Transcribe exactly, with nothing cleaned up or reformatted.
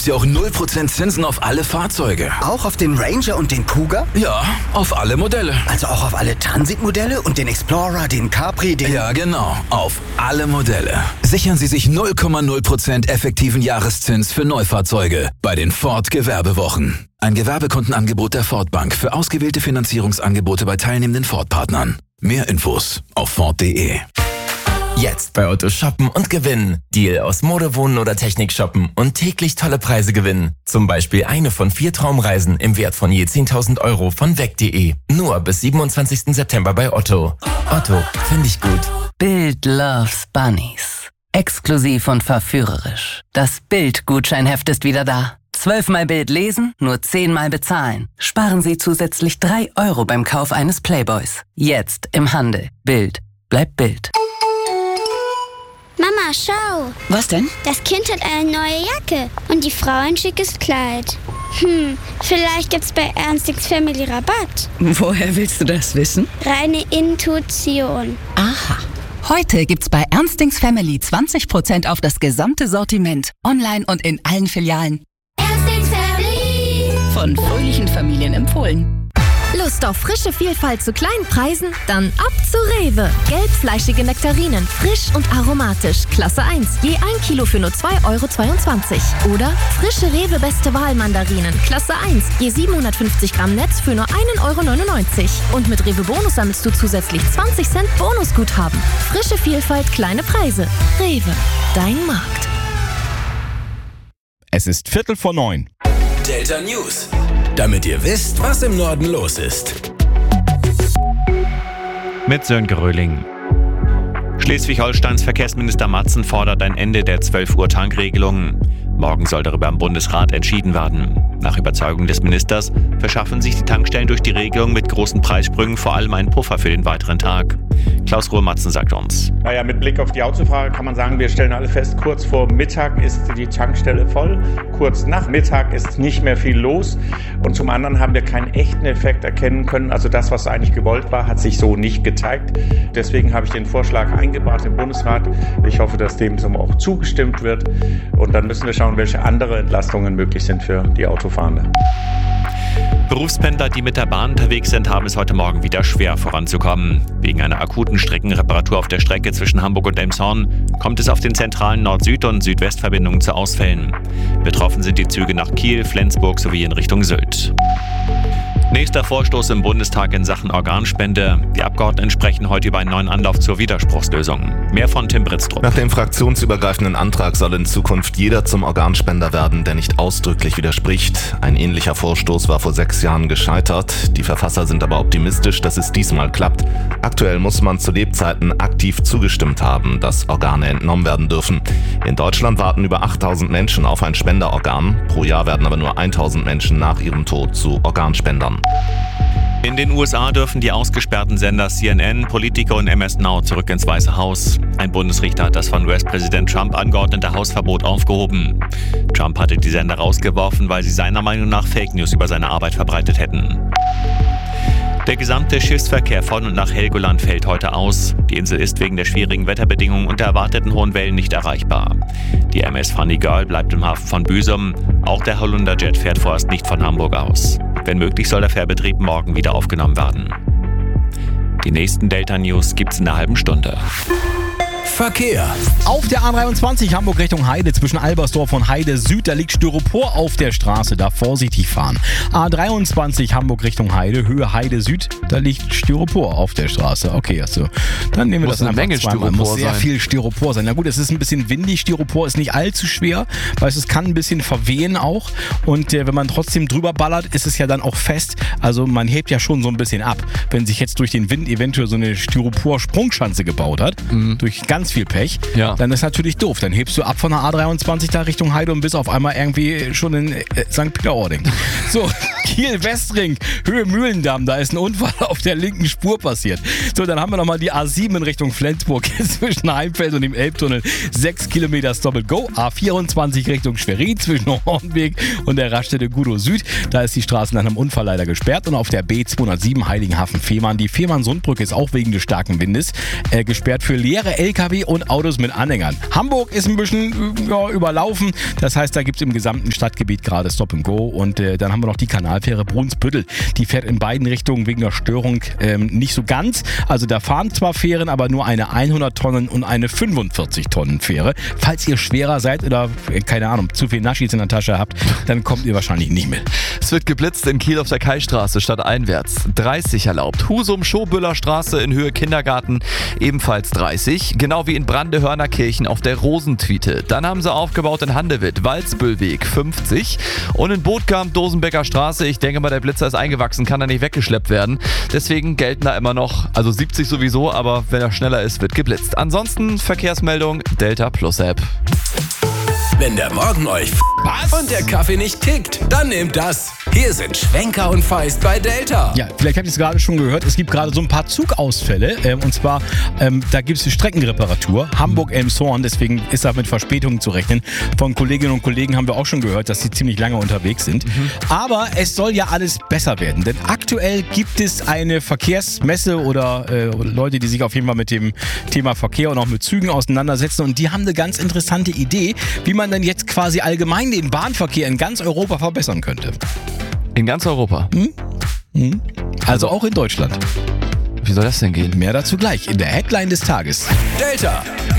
Sie auch null Prozent Zinsen auf alle Fahrzeuge. Auch auf den Ranger und den Kuga? Ja, auf alle Modelle. Also auch auf alle Transit-Modelle und den Explorer, den Capri, den... Ja, genau. Auf alle Modelle. Sichern Sie sich null Komma null Prozent effektiven Jahreszins für Neufahrzeuge bei den Ford Gewerbewochen. Ein Gewerbekundenangebot der Ford Bank für ausgewählte Finanzierungsangebote bei teilnehmenden Ford-Partnern. Mehr Infos auf Ford punkt de. Jetzt bei Otto shoppen und gewinnen. Deal aus Mode, Wohnen oder Technik shoppen und täglich tolle Preise gewinnen. Zum Beispiel eine von vier Traumreisen im Wert von je zehntausend Euro von weg punkt de. Nur bis siebenundzwanzigsten September bei Otto. Otto, finde ich gut. Bild loves Bunnies. Exklusiv und verführerisch. Das Bild-Gutscheinheft ist wieder da. Zwölfmal Bild lesen, nur zehnmal bezahlen. Sparen Sie zusätzlich drei Euro beim Kauf eines Playboys. Jetzt im Handel. Bild. Bleibt Bild. Mama, schau. Was denn? Das Kind hat eine neue Jacke und die Frau ein schickes Kleid. Hm, vielleicht gibt's bei Ernstings Family Rabatt. Woher willst du das wissen? Reine Intuition. Aha. Heute gibt's bei Ernstings Family zwanzig Prozent auf das gesamte Sortiment. Online und in allen Filialen. Ernstings Family. Von fröhlichen Familien empfohlen. Lust auf frische Vielfalt zu kleinen Preisen? Dann ab zu Rewe. Gelbfleischige Nektarinen, frisch und aromatisch. Klasse eins, je ein Kilo für nur zwei Euro zweiundzwanzig. Oder frische Rewe Beste Wahl Mandarinen, Klasse eins, je siebenhundertfünfzig Gramm Netz für nur ein Euro neunundneunzig. Und mit Rewe Bonus sammelst du zusätzlich zwanzig Cent Bonusguthaben. Frische Vielfalt, kleine Preise. Rewe, dein Markt. Es ist Viertel vor neun. Delta News. Damit ihr wisst, was im Norden los ist. Mit Sönke Röhling. Schleswig-Holsteins Verkehrsminister Matzen fordert ein Ende der zwölf Uhr Tankregelung. Morgen soll darüber im Bundesrat entschieden werden. Nach Überzeugung des Ministers verschaffen sich die Tankstellen durch die Regelung mit großen Preissprüngen vor allem einen Puffer für den weiteren Tag. Klaus Ruhr-Matzen sagt uns. Naja, mit Blick auf die Autofahrer kann man sagen, wir stellen alle fest, kurz vor Mittag ist die Tankstelle voll. Kurz nach Mittag ist nicht mehr viel los. Und zum anderen haben wir keinen echten Effekt erkennen können. Also das, was eigentlich gewollt war, hat sich so nicht gezeigt. Deswegen habe ich den Vorschlag eingebracht im Bundesrat. Ich hoffe, dass dem so auch zugestimmt wird. Und dann müssen wir schauen, welche andere Entlastungen möglich sind für die Autofahrenden. Berufspendler, die mit der Bahn unterwegs sind, haben es heute Morgen wieder schwer voranzukommen. Wegen einer akuten Streckenreparatur auf der Strecke zwischen Hamburg und Elmshorn kommt es auf den zentralen Nord-Süd- und Südwestverbindungen zu Ausfällen. Betroffen sind die Züge nach Kiel, Flensburg sowie in Richtung Sylt. Nächster Vorstoß im Bundestag in Sachen Organspende. Die Abgeordneten sprechen heute über einen neuen Anlauf zur Widerspruchslösung. Mehr von Tim Britztrup. Nach dem fraktionsübergreifenden Antrag soll in Zukunft jeder zum Organspender werden, der nicht ausdrücklich widerspricht. Ein ähnlicher Vorstoß war vor sechs Jahren gescheitert. Die Verfasser sind aber optimistisch, dass es diesmal klappt. Aktuell muss man zu Lebzeiten aktiv zugestimmt haben, dass Organe entnommen werden dürfen. In Deutschland warten über achttausend Menschen auf ein Spenderorgan. Pro Jahr werden aber nur tausend Menschen nach ihrem Tod zu Organspendern. In den U S A dürfen die ausgesperrten Sender C N N, Politico und M S Now zurück ins Weiße Haus. Ein Bundesrichter hat das von U S-Präsident Trump angeordnete Hausverbot aufgehoben. Trump hatte die Sender rausgeworfen, weil sie seiner Meinung nach Fake News über seine Arbeit verbreitet hätten. Der gesamte Schiffsverkehr von und nach Helgoland fällt heute aus. Die Insel ist wegen der schwierigen Wetterbedingungen und der erwarteten hohen Wellen nicht erreichbar. Die M S Funny Girl bleibt im Hafen von Büsum. Auch der Holunder Jet fährt vorerst nicht von Hamburg aus. Wenn möglich soll der Fährbetrieb morgen wieder aufgenommen werden. Die nächsten Delta News gibt's in einer halben Stunde. Verkehr. Auf der A dreiundzwanzig Hamburg Richtung Heide zwischen Albersdorf und Heide Süd, da liegt Styropor auf der Straße, da vorsichtig fahren. A dreiundzwanzig Hamburg Richtung Heide, Höhe Heide Süd, da liegt Styropor auf der Straße. Okay, also dann nehmen wir muss das eine Menge zweimal. Styropor Muss sehr sein. viel Styropor sein. Na gut, es ist ein bisschen windig, Styropor ist nicht allzu schwer, weil es kann ein bisschen verwehen auch und äh, wenn man trotzdem drüber ballert, ist es ja dann auch fest. Also man hebt ja schon so ein bisschen ab, wenn sich jetzt durch den Wind eventuell so eine Styropor-Sprungschanze gebaut hat, mhm. durch ganz viel Pech, ja. Dann ist natürlich doof. Dann hebst du ab von der A dreiundzwanzig da Richtung Heide und bist auf einmal irgendwie schon in äh, Sankt Peter-Ording. So, Kiel-Westring, Höhe Mühlendamm, da ist ein Unfall auf der linken Spur passiert. So, dann haben wir nochmal die A sieben in Richtung Flensburg zwischen Heimfeld und dem Elbtunnel. Sechs Kilometer Stop-and-Go. A vierundzwanzig Richtung Schwerin zwischen Hornweg und der Raststätte Gudow Süd. Da ist die Straße nach einem Unfall leider gesperrt. Und auf der B zweihundertsieben Heiligenhafen-Fehmarn. Die Fehmarn-Sundbrücke ist auch wegen des starken Windes äh, gesperrt für leere L K Pkw und Autos mit Anhängern. Hamburg ist ein bisschen ja, überlaufen. Das heißt, da gibt es im gesamten Stadtgebiet gerade Stop and Go. Und äh, dann haben wir noch die Kanalfähre Brunsbüttel. Die fährt in beiden Richtungen wegen der Störung ähm, nicht so ganz. Also da fahren zwar Fähren, aber nur eine hundert Tonnen und eine fünfundvierzig Tonnen Fähre. Falls ihr schwerer seid oder, äh, keine Ahnung, zu viel Naschis in der Tasche habt, dann kommt ihr wahrscheinlich nicht mit. Es wird geblitzt in Kiel auf der Kaistraße stadteinwärts. dreißig erlaubt. Husum Schobüller Straße in Höhe Kindergarten ebenfalls dreißig. Genau wie in Brande-Hörnerkirchen auf der Rosentwiete. Dann haben sie aufgebaut in Handewitt, Walzbüllweg fünfzig. Und in Bootkamp, Dosenbecker Straße. Ich denke mal, der Blitzer ist eingewachsen, kann da nicht weggeschleppt werden. Deswegen gelten da immer noch, also siebzig sowieso, aber wenn er schneller ist, wird geblitzt. Ansonsten Verkehrsmeldung Delta Plus App. Wenn der Morgen euch f***t und der Kaffee nicht kickt, dann nehmt das. Hier sind Schwenker und Feist bei Delta. Ja, vielleicht habt ihr es gerade schon gehört, es gibt gerade so ein paar Zugausfälle. Ähm, und zwar, ähm, da gibt es eine Streckenreparatur. Hamburg-Elmshorn, deswegen ist da mit Verspätungen zu rechnen. Von Kolleginnen und Kollegen haben wir auch schon gehört, dass sie ziemlich lange unterwegs sind. Mhm. Aber es soll ja alles besser werden. Denn aktuell gibt es eine Verkehrsmesse oder äh, Leute, die sich auf jeden Fall mit dem Thema Verkehr und auch mit Zügen auseinandersetzen. Und die haben eine ganz interessante Idee, wie man dann jetzt quasi allgemein den Bahnverkehr in ganz Europa verbessern könnte. In ganz Europa? Hm? Hm? Also auch in Deutschland. Wie soll das denn gehen? Mehr dazu gleich in der Headline des Tages. Delta